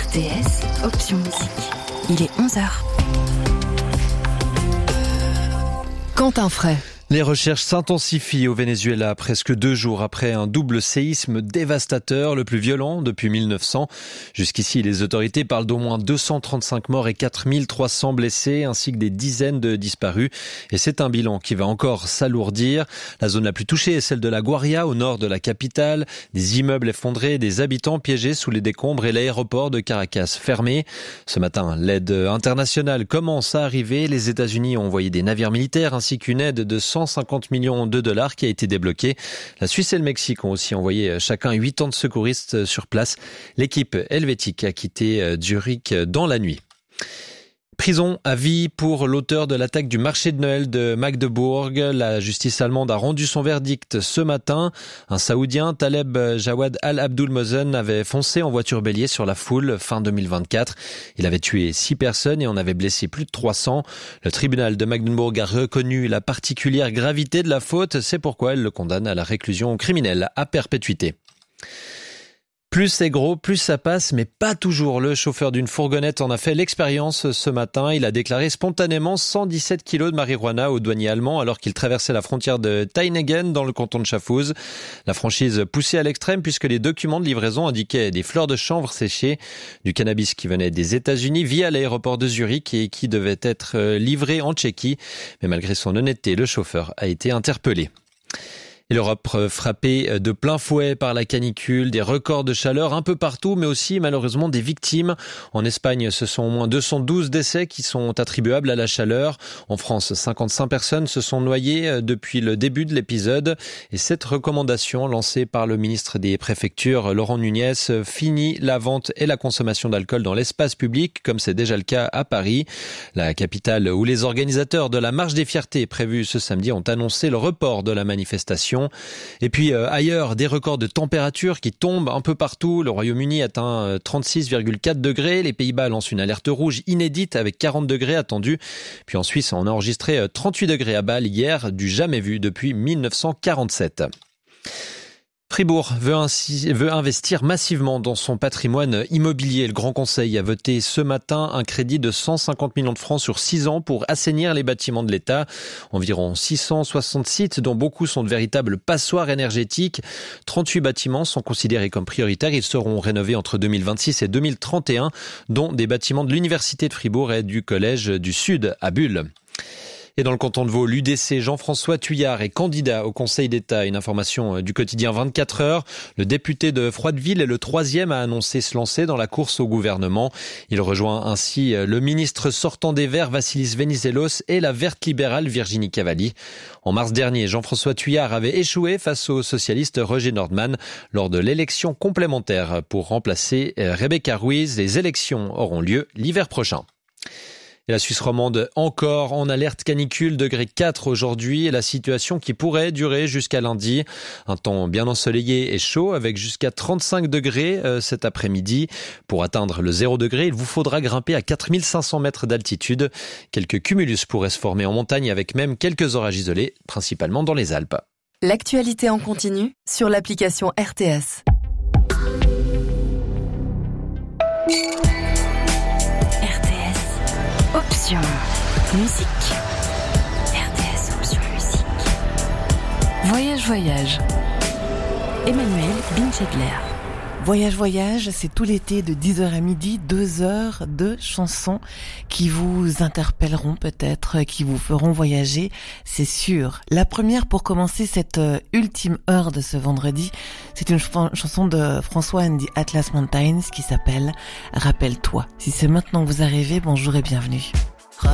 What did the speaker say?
RTS, option musique. Il est 11h. Quentin Fray. Les recherches s'intensifient au Venezuela presque 2 jours après un double séisme dévastateur, le plus violent depuis 1900. Jusqu'ici, les autorités parlent d'au moins 235 morts et 4300 blessés, ainsi que des dizaines de disparus. Et c'est un bilan qui va encore s'alourdir. La zone la plus touchée est celle de la Guaria, au nord de la capitale. Des immeubles effondrés, des habitants piégés sous les décombres et l'aéroport de Caracas fermé. Ce matin, l'aide internationale commence à arriver. Les États-Unis ont envoyé des navires militaires ainsi qu'une aide de 150 millions de dollars qui a été débloquée. La Suisse et le Mexique ont aussi envoyé chacun 8 ans de secouristes sur place. L'équipe helvétique a quitté Zurich dans la nuit. Prison à vie pour l'auteur de l'attaque du marché de Noël de Magdebourg. La justice allemande a rendu son verdict ce matin. Un Saoudien, Taleb Jawad Al-Abdul-Mozen, avait foncé en voiture bélier sur la foule fin 2024. Il avait tué 6 personnes et en avait blessé plus de 300. Le tribunal de Magdebourg a reconnu la particulière gravité de la faute. C'est pourquoi elle le condamne à la réclusion criminelle à perpétuité. Plus c'est gros, plus ça passe, mais pas toujours. Le chauffeur d'une fourgonnette en a fait l'expérience ce matin. Il a déclaré spontanément 117 kilos de marijuana aux douaniers allemands alors qu'il traversait la frontière de Teinegen dans le canton de Schaffhouse. La franchise poussée à l'extrême puisque les documents de livraison indiquaient des fleurs de chanvre séchées, du cannabis qui venait des États-Unis via l'aéroport de Zurich et qui devait être livré en Tchéquie. Mais malgré son honnêteté, le chauffeur a été interpellé. Et l'Europe frappée de plein fouet par la canicule, des records de chaleur un peu partout, mais aussi malheureusement des victimes. En Espagne, ce sont au moins 212 décès qui sont attribuables à la chaleur. En France, 55 personnes se sont noyées depuis le début de l'épisode. Et cette recommandation lancée par le ministre des Préfectures, Laurent Nunez, finit la vente et la consommation d'alcool dans l'espace public, comme c'est déjà le cas à Paris. La capitale où les organisateurs de la Marche des Fiertés prévue ce samedi ont annoncé le report de la manifestation. Et puis ailleurs, des records de température qui tombent un peu partout. Le Royaume-Uni atteint 36,4 degrés. Les Pays-Bas lancent une alerte rouge inédite avec 40 degrés attendus. Puis en Suisse, on a enregistré 38 degrés à Bâle hier, du jamais vu depuis 1947. Fribourg veut investir massivement dans son patrimoine immobilier. Le Grand Conseil a voté ce matin un crédit de 150 millions de francs sur 6 ans pour assainir les bâtiments de l'État. Environ 660 sites, dont beaucoup sont de véritables passoires énergétiques. 38 bâtiments sont considérés comme prioritaires. Ils seront rénovés entre 2026 et 2031, dont des bâtiments de l'Université de Fribourg et du Collège du Sud à Bulle. Et dans le canton de Vaud, l'UDC Jean-François Thuillard est candidat au Conseil d'État. Une information du quotidien 24 heures. Le député de Froideville est le 3e à annoncer se lancer dans la course au gouvernement. Il rejoint ainsi le ministre sortant des Verts Vassilis Venizelos et la verte libérale Virginie Cavalli. En mars dernier, Jean-François Thuillard avait échoué face au socialiste Roger Nordman lors de l'élection complémentaire pour remplacer Rebecca Ruiz. Les élections auront lieu l'hiver prochain. Et la Suisse romande encore en alerte canicule, degré 4 aujourd'hui, et la situation qui pourrait durer jusqu'à lundi. Un temps bien ensoleillé et chaud avec jusqu'à 35 degrés cet après-midi. Pour atteindre le 0 degré, il vous faudra grimper à 4500 mètres d'altitude. Quelques cumulus pourraient se former en montagne avec même quelques orages isolés, principalement dans les Alpes. L'actualité en continu sur l'application RTS. Option musique. RTS option musique. Voyage. Emmanuel Binchegler. Voyage, c'est tout l'été de 10h à midi, 2 heures de chansons qui vous interpelleront peut-être, qui vous feront voyager, c'est sûr. La première pour commencer cette ultime heure de ce vendredi, c'est une chanson de François and the Atlas Mountains qui s'appelle « Rappelle-toi ». Si c'est maintenant que vous arrivez, bonjour et bienvenue.